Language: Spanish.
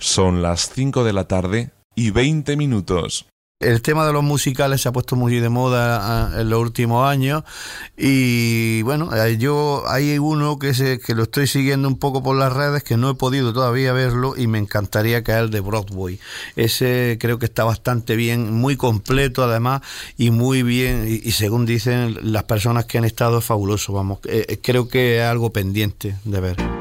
Son las 5 de la tarde y 20 minutos. El tema de los musicales se ha puesto muy de moda en los últimos años y bueno, hay uno que lo estoy siguiendo un poco por las redes, que no he podido todavía verlo y me encantaría, que es el de Broadway. Ese creo que está bastante bien, muy completo además y muy bien, y según dicen las personas que han estado, es fabuloso, vamos, creo que es algo pendiente de ver.